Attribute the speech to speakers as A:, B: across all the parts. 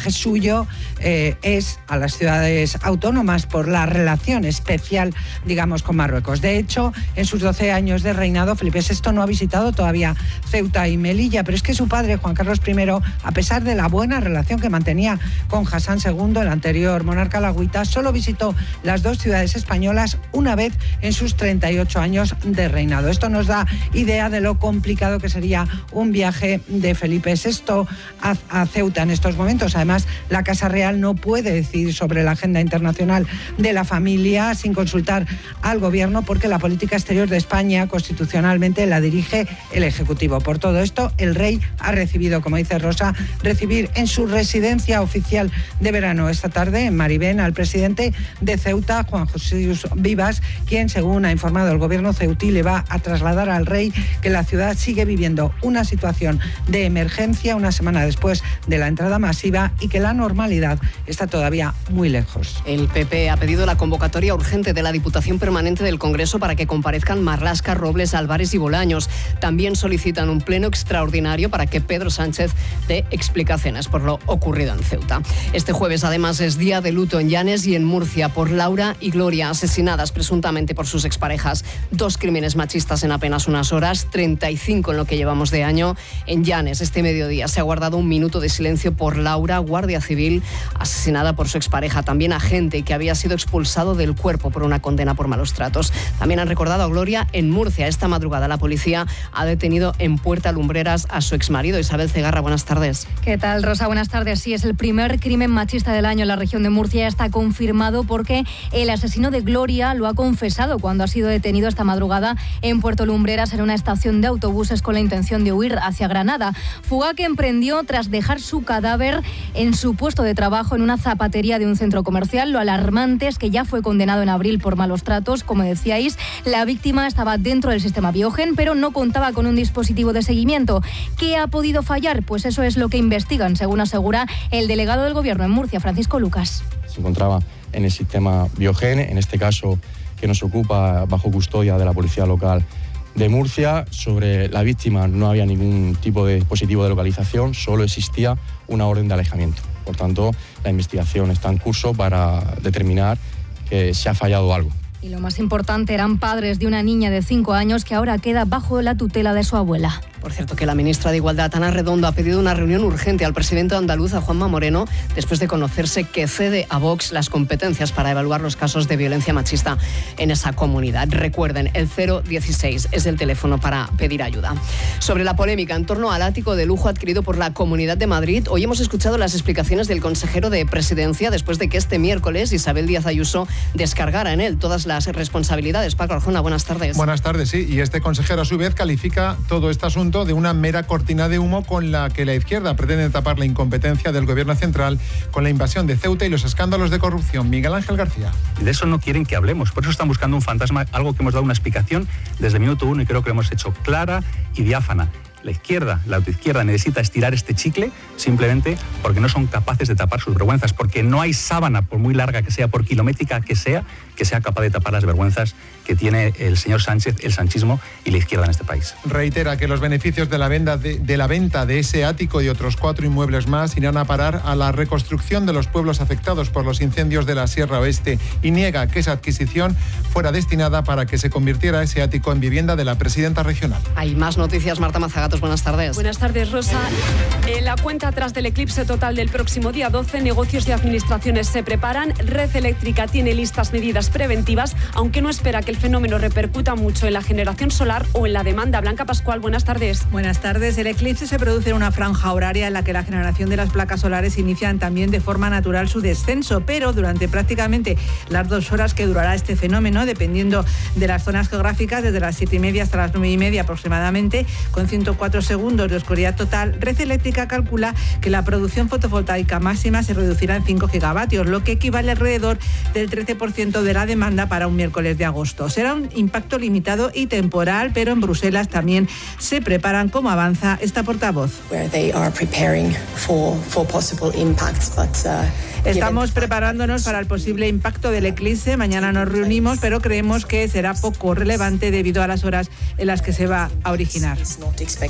A: viaje suyo es a las ciudades autónomas por la relación especial, digamos, con Marruecos. De hecho, en sus 12 años de reinado, Felipe VI no ha visitado todavía Ceuta y Melilla, pero es que su padre, Juan Carlos I, a pesar de la buena relación que mantenía con Hassan II, el anterior monarca alauita, solo visitó las dos ciudades españolas una vez en sus 38 años de reinado. Esto nos da idea de lo complicado que sería un viaje de Felipe VI a Ceuta en estos momentos. Además, la Casa Real no puede decidir sobre la agenda internacional de la familia sin consultar al Gobierno, porque la política exterior de España constitucionalmente la dirige el Ejecutivo. Por todo esto, el rey ha recibido, como dice Rosa, recibir en su residencia oficial de verano esta tarde en Maribén al presidente de Ceuta, Juan José Vivas, quien, según ha informado el Gobierno ceutí, le va a trasladar al rey que la ciudad sigue viviendo una situación de emergencia una semana después de la entrada masiva y que la normalidad está todavía muy lejos.
B: El PP ha pedido la convocatoria urgente de la Diputación Permanente del Congreso para que comparezcan Marlaska, Robles, Álvarez y Bolaños. También solicitan un pleno extraordinario para que Pedro Sánchez dé explicaciones por lo ocurrido en Ceuta. Este jueves, además, es día de luto en Llanes y en Murcia por Laura y Gloria, asesinadas presuntamente por sus exparejas. 2 crímenes machistas en apenas unas horas, 35 en lo que llevamos de año. En Llanes, este mediodía, se ha guardado un minuto de silencio por Laura, guardia civil, asesinada por su expareja. También agente que había sido expulsado del cuerpo por una condena por malos tratos. También han recordado a Gloria en Murcia. Esta madrugada la policía ha detenido en Puerta Lumbreras a su exmarido. Isabel Cegarra, buenas tardes.
C: ¿Qué tal, Rosa? Buenas tardes. Sí, es el primer crimen machista del año en la región de Murcia. Ya está confirmado porque el asesino de Gloria lo ha confesado cuando ha sido detenido esta madrugada en Puerto Lumbreras en una estación de autobuses con la intención de huir hacia Granada. Fuga que emprendió tras dejar su cadáver en su puesto de trabajo en una zapatería de un centro comercial. Lo alarmante es que ya fue condenado en abril por malos tratos. Como decíais, la víctima estaba dentro del sistema Biogen, pero no contaba con un dispositivo de seguimiento. ¿Qué ha podido fallar? Pues eso es lo que investigan, según asegura el delegado del Gobierno en Murcia, Francisco Lucas.
D: Se encontraba en el sistema Biogen, en este caso que nos ocupa bajo custodia de la Policía Local de Murcia. Sobre la víctima no había ningún tipo de dispositivo de localización, solo existía una orden de alejamiento. Por tanto, la investigación está en curso para determinar que se ha fallado algo.
C: Y lo más importante, eran padres de una niña de 5 años que ahora queda bajo la tutela de su abuela.
B: Por cierto, que la ministra de Igualdad, Ana Redondo, ha pedido una reunión urgente al presidente andaluz, a Juanma Moreno, después de conocerse que cede a Vox las competencias para evaluar los casos de violencia machista en esa comunidad. Recuerden, el 016 es el teléfono para pedir ayuda. Sobre la polémica en torno al ático de lujo adquirido por la Comunidad de Madrid, hoy hemos escuchado las explicaciones del consejero de Presidencia después de que este miércoles Isabel Díaz Ayuso descargara en él todas las responsabilidades. Paco Arjona, buenas tardes.
E: Buenas tardes, sí. Y este consejero, a su vez, califica todo este asunto de una mera cortina de humo con la que la izquierda pretende tapar la incompetencia del Gobierno central con la invasión de Ceuta y los escándalos de corrupción. Miguel Ángel García.
F: De eso no quieren que hablemos, por eso están buscando un fantasma, algo que hemos dado una explicación desde el minuto 1 y creo que lo hemos hecho clara y diáfana. La autoizquierda necesita estirar este chicle simplemente porque no son capaces de tapar sus vergüenzas, porque no hay sábana, por muy larga que sea, por kilométrica que sea capaz de tapar las vergüenzas que tiene el señor Sánchez, el sanchismo y la izquierda en este país.
E: Reitera que los beneficios de la venta de ese ático y otros 4 inmuebles más irán a parar a la reconstrucción de los pueblos afectados por los incendios de la Sierra Oeste y niega que esa adquisición fuera destinada para que se convirtiera ese ático en vivienda de la presidenta regional.
B: Hay más noticias. Marta Mazagatos, buenas tardes.
G: Buenas tardes, Rosa. La cuenta atrás del eclipse total del próximo día 12, negocios y administraciones se preparan. Red Eléctrica tiene listas medidas preventivas, aunque no espera que el fenómeno repercuta mucho en la generación solar o en la demanda. Blanca Pascual, buenas tardes.
H: Buenas tardes. El eclipse se produce en una franja horaria en la que la generación de las placas solares inician también de forma natural su descenso, pero durante prácticamente las 2 horas que durará este fenómeno, dependiendo de las zonas geográficas, desde las 7:30 hasta las 9:30 aproximadamente, con 104 segundos de oscuridad total, Red Eléctrica calcula que la producción fotovoltaica máxima se reducirá en 5 gigavatios, lo que equivale alrededor del 13% de la demanda para un miércoles de agosto. Será un impacto limitado y temporal, pero en Bruselas también se preparan, como avanza esta portavoz. Estamos preparándonos para el posible impacto del eclipse. Mañana nos reunimos, pero creemos que será poco relevante debido a las horas en las que se va a originar.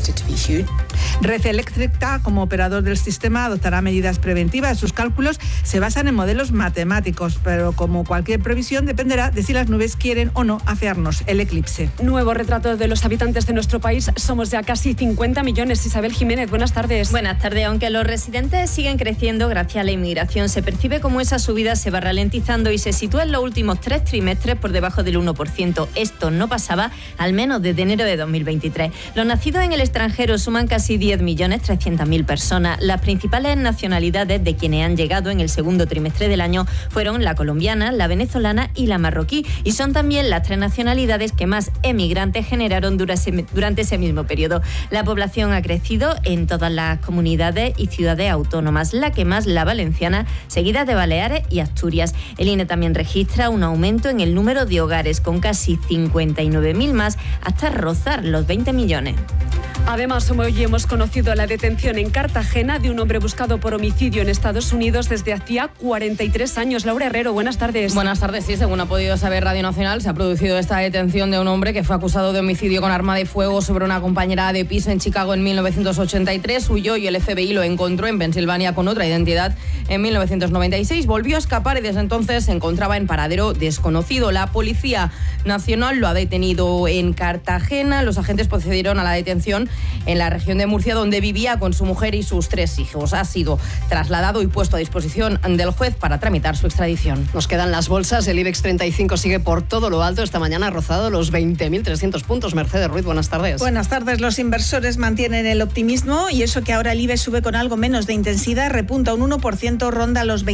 H: Red Eléctrica, como operador del sistema, adoptará medidas preventivas. Sus cálculos se basan en modelos matemáticos, pero como cualquier previsión dependerá de si las nubes quieren o no afearnos el eclipse.
G: Nuevo retrato de los habitantes de nuestro país. Somos ya casi 50 millones. Isabel Jiménez, buenas tardes.
I: Buenas tardes. Aunque los residentes siguen creciendo gracias a la inmigración, se percibe como esa subida se va ralentizando y se sitúa en los últimos 3 trimestres por debajo del 1%. Esto no pasaba al menos desde enero de 2023. Los nacidos en el extranjero suman casi 10.300.000 personas. Las principales nacionalidades de quienes han llegado en el segundo trimestre del año fueron la colombiana, la venezolana y la marroquí, y son también las 3 nacionalidades que más emigrantes generaron durante ese mismo periodo. La población ha crecido en todas las comunidades y ciudades autónomas, la que más la valenciana, seguida de Baleares y Asturias. El INE también registra un aumento en el número de hogares, con casi 59.000 más, hasta rozar los 20 millones.
G: Además, hoy hemos conocido la detención en Cartagena de un hombre buscado por homicidio en Estados Unidos desde hacía 43 años. Laura Herrero, buenas tardes.
J: Buenas tardes, sí, según ha podido saber Radio Nacional, se ha producido esta detención de un hombre que fue acusado de homicidio con arma de fuego sobre una compañera de piso en Chicago en 1983. Huyó y el FBI lo encontró en Pensilvania con otra identidad en 1996. Volvió a escapar y desde entonces se encontraba en paradero desconocido. La Policía Nacional lo ha detenido en Cartagena. Los agentes procedieron a la detención en la región de Murcia, donde vivía con su mujer y sus 3 hijos. Ha sido trasladado y puesto a disposición del juez para tramitar su extradición.
B: Nos quedan las bolsas. El IBEX 35 sigue por todo lo alto. Esta mañana ha rozado los 20.300 puntos. Mercedes Ruiz, buenas tardes.
K: Buenas tardes. Los inversores mantienen el optimismo y eso que ahora el IBEX sube con algo menos de intensidad, repunta un 1%, ronda los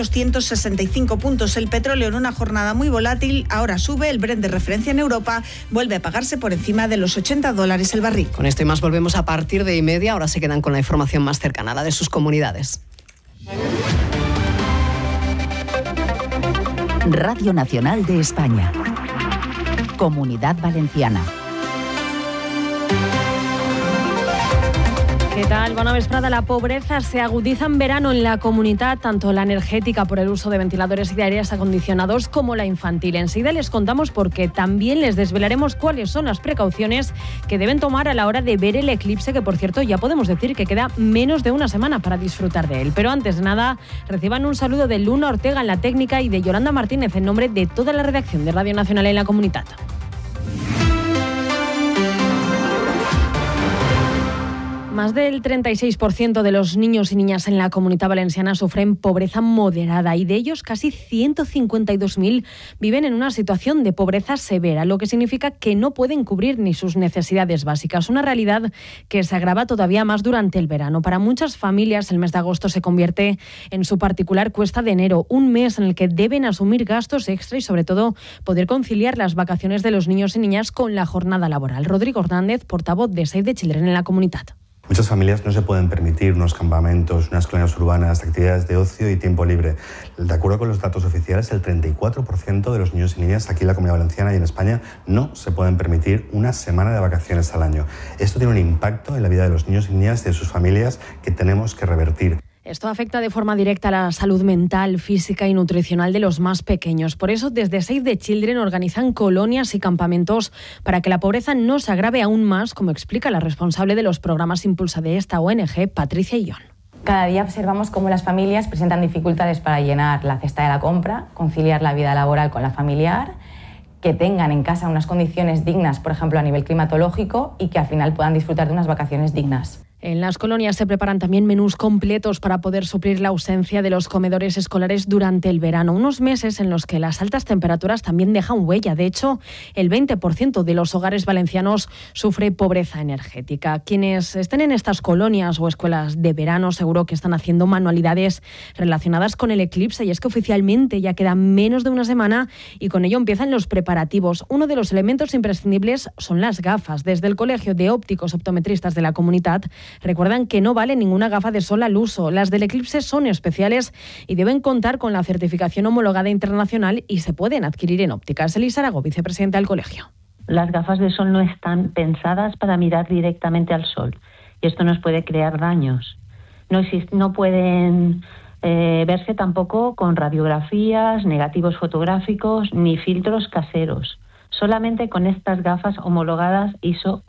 K: 20.265 puntos. El petróleo en una jornada muy volátil ahora sube. El Brent de referencia en Europa vuelve a pagarse por encima de los $80 el barril.
B: Con esto y más volvemos a partir de 1:30. Ahora se quedan con la información más cercana, la de sus comunidades.
L: Radio Nacional de España. Comunidad Valenciana.
M: ¿Qué tal? Bona vesprada. La pobreza se agudiza en verano en la comunidad, tanto la energética por el uso de ventiladores y de aires acondicionados como la infantil. Enseguida les contamos porque también les desvelaremos cuáles son las precauciones que deben tomar a la hora de ver el eclipse, que por cierto ya podemos decir que queda menos de una semana para disfrutar de él. Pero antes de nada, reciban un saludo de Luna Ortega en la técnica y de Yolanda Martínez en nombre de toda la redacción de Radio Nacional en la comunidad. Más del 36% de los niños y niñas en la Comunidad Valenciana sufren pobreza moderada y de ellos casi 152.000 viven en una situación de pobreza severa, lo que significa que no pueden cubrir ni sus necesidades básicas. Una realidad que se agrava todavía más durante el verano. Para muchas familias el mes de agosto se convierte en su particular cuesta de enero, un mes en el que deben asumir gastos extra y sobre todo poder conciliar las vacaciones de los niños y niñas con la jornada laboral. Rodrigo Hernández, portavoz de Save the Children en la comunidad.
N: Muchas familias no se pueden permitir unos campamentos, unas colonias urbanas, actividades de ocio y tiempo libre. De acuerdo con los datos oficiales, el 34% de los niños y niñas aquí en la Comunidad Valenciana y en España no se pueden permitir una semana de vacaciones al año. Esto tiene un impacto en la vida de los niños y niñas y de sus familias que tenemos que revertir.
M: Esto afecta de forma directa a la salud mental, física y nutricional de los más pequeños. Por eso, desde Save the Children organizan colonias y campamentos para que la pobreza no se agrave aún más, como explica la responsable de los programas Impulsa de esta ONG, Patricia Illón.
O: Cada día observamos cómo las familias presentan dificultades para llenar la cesta de la compra, conciliar la vida laboral con la familiar, que tengan en casa unas condiciones dignas, por ejemplo, a nivel climatológico, y que al final puedan disfrutar de unas vacaciones dignas.
M: En las colonias se preparan también menús completos para poder suplir la ausencia de los comedores escolares durante el verano. Unos meses en los que las altas temperaturas también dejan huella. De hecho, el 20% de los hogares valencianos sufre pobreza energética. Quienes estén en estas colonias o escuelas de verano seguro que están haciendo manualidades relacionadas con el eclipse. Y es que oficialmente ya queda menos de una semana y con ello empiezan los preparativos. Uno de los elementos imprescindibles son las gafas. Desde el Colegio de Ópticos Optometristas de la comunidad recuerdan que no vale ninguna gafa de sol al uso. Las del eclipse son especiales y deben contar con la certificación homologada internacional y se pueden adquirir en ópticas. Elisa Arago, vicepresidenta del colegio.
P: Las gafas de sol no están pensadas para mirar directamente al sol y esto nos puede crear daños. No pueden verse tampoco con radiografías, negativos fotográficos ni filtros caseros. solamente con estas gafas homologadas ISO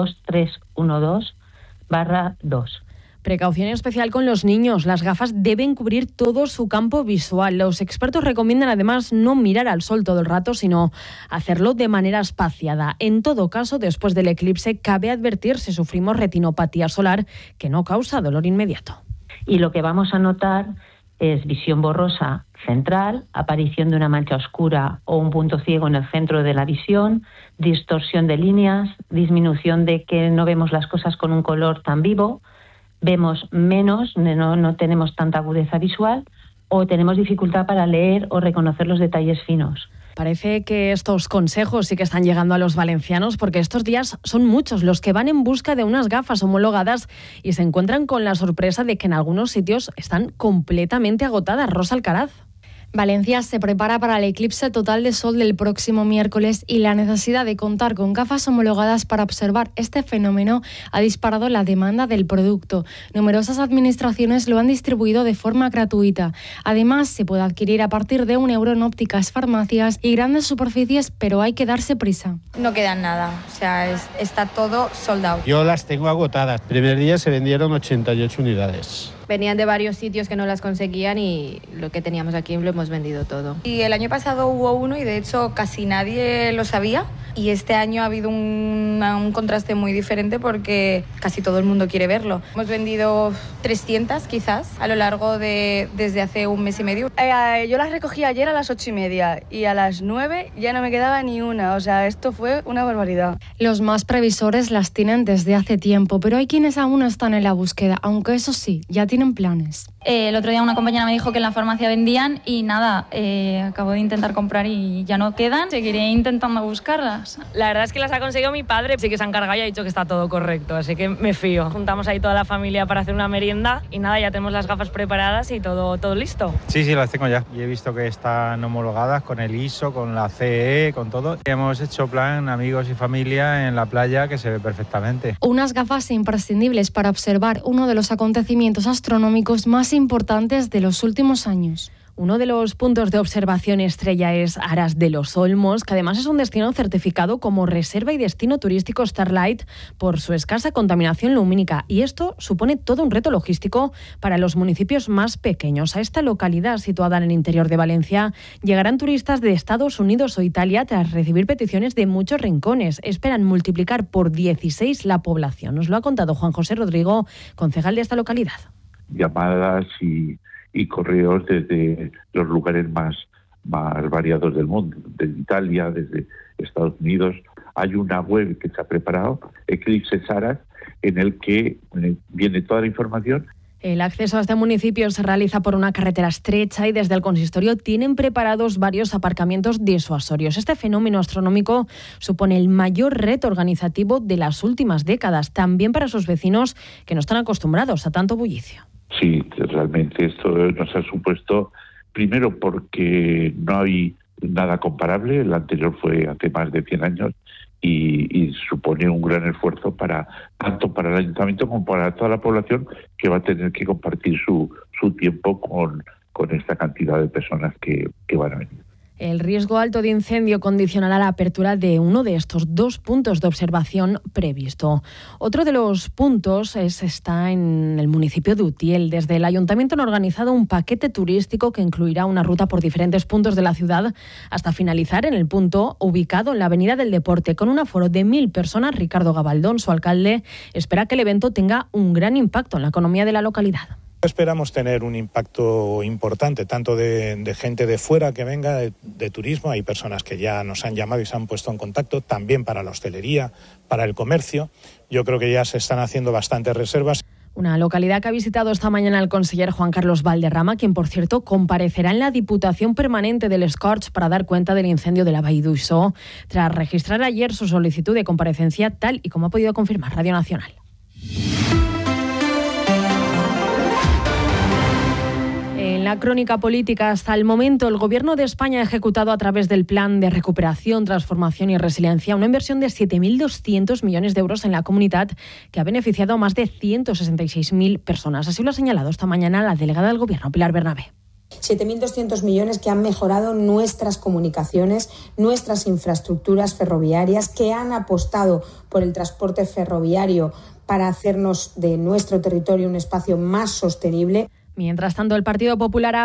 P: 12312-2.
M: Precaución especial con los niños. Las gafas deben cubrir todo su campo visual. Los expertos recomiendan además no mirar al sol todo el rato, sino hacerlo de manera espaciada. En todo caso, después del eclipse, cabe advertir si sufrimos retinopatía solar, que no causa dolor inmediato.
P: Y lo que vamos a notar es visión borrosa central, aparición de una mancha oscura o un punto ciego en el centro de la visión, distorsión de líneas, disminución de que no vemos las cosas con un color tan vivo, vemos menos, no tenemos tanta agudeza visual o tenemos dificultad para leer o reconocer los detalles finos.
M: Parece que estos consejos sí que están llegando a los valencianos, porque estos días son muchos los que van en busca de unas gafas homologadas y se encuentran con la sorpresa de que en algunos sitios están completamente agotadas. Rosa Alcaraz.
Q: Valencia se prepara para el eclipse total de sol del próximo miércoles y la necesidad de contar con gafas homologadas para observar este fenómeno ha disparado la demanda del producto. Numerosas administraciones lo han distribuido de forma gratuita. Además, se puede adquirir a partir de €1 en ópticas, farmacias y grandes superficies, pero hay que darse prisa.
R: No quedan nada, o sea, está todo sold out.
S: Yo las tengo agotadas. El primer día se vendieron 88 unidades.
T: Venían de varios sitios que no las conseguían y lo que teníamos aquí lo hemos vendido todo.
R: Y el año pasado hubo uno y de hecho casi nadie lo sabía. Y este año ha habido un contraste muy diferente porque casi todo el mundo quiere verlo. Hemos vendido 300 quizás a lo largo desde hace un mes y medio.
U: Yo las recogí ayer a las 8:30 y a las 9 ya no me quedaba ni una. O sea, esto fue una barbaridad.
Q: Los más previsores las tienen desde hace tiempo, pero hay quienes aún están en la búsqueda, aunque eso sí, ya tienen planes.
V: El otro día una compañera me dijo que en la farmacia vendían y nada, acabo de intentar comprar y ya no quedan. Seguiré intentando buscarlas.
W: La verdad es que las ha conseguido mi padre, sí que se ha encargado y ha dicho que está todo correcto, así que me fío. Juntamos ahí toda la familia para hacer una merienda y nada, ya tenemos las gafas preparadas y todo listo.
X: Sí, las tengo ya. Y he visto que están homologadas con el ISO, con la CE, con todo. Hemos hecho plan amigos y familia en la playa que se ve perfectamente.
Q: Unas gafas imprescindibles para observar uno de los acontecimientos astronómicos más importantes de los últimos años.
M: Uno de los puntos de observación estrella es Aras de los Olmos, que además es un destino certificado como reserva y destino turístico Starlight por su escasa contaminación lumínica. Y esto supone todo un reto logístico para los municipios más pequeños. A esta localidad, situada en el interior de Valencia, llegarán turistas de Estados Unidos o Italia tras recibir peticiones de muchos rincones. Esperan multiplicar por 16 la población. Nos lo ha contado Juan José Rodrigo, concejal de esta localidad.
Y: Llamadas y correos desde los lugares más variados del mundo, desde Italia, desde Estados Unidos. Hay una web que se ha preparado, Eclipse Aras, en el que viene toda la información.
M: El acceso a este municipio se realiza por una carretera estrecha y desde el consistorio tienen preparados varios aparcamientos disuasorios. Este fenómeno astronómico supone el mayor reto organizativo de las últimas décadas, también para sus vecinos que no están acostumbrados a tanto bullicio.
Y: Sí, realmente esto nos ha supuesto, primero porque no hay nada comparable, el anterior fue hace más de 100 años y supone un gran esfuerzo tanto para el ayuntamiento como para toda la población que va a tener que compartir su tiempo con esta cantidad de personas que van a venir.
M: El riesgo alto de incendio condicionará la apertura de uno de estos 2 puntos de observación previsto. Otro de los puntos está en el municipio de Utiel. Desde el ayuntamiento han organizado un paquete turístico que incluirá una ruta por diferentes puntos de la ciudad hasta finalizar en el punto ubicado en la Avenida del Deporte. Con un aforo de 1.000 personas, Ricardo Gabaldón, su alcalde, espera que el evento tenga un gran impacto en la economía de la localidad.
Z: Esperamos tener un impacto importante, tanto de gente de fuera que venga, de turismo. Hay personas que ya nos han llamado y se han puesto en contacto, también para la hostelería, para el comercio. Yo creo que ya se están haciendo bastantes reservas.
M: Una localidad que ha visitado esta mañana el conseller Juan Carlos Valderrama, quien, por cierto, comparecerá en la Diputación Permanente del Escorch para dar cuenta del incendio de la Vall d'Uixó, tras registrar ayer su solicitud de comparecencia, tal y como ha podido confirmar Radio Nacional. En la crónica política, hasta el momento, el Gobierno de España ha ejecutado a través del Plan de Recuperación, Transformación y Resiliencia una inversión de 7.200 millones de euros en la comunidad que ha beneficiado a más de 166.000 personas. Así lo ha señalado esta mañana la delegada del Gobierno, Pilar Bernabé.
A: 7.200 millones que han mejorado nuestras comunicaciones, nuestras infraestructuras ferroviarias, que han apostado por el transporte ferroviario para hacernos de nuestro territorio un espacio más sostenible.
M: Mientras tanto, el Partido Popular ha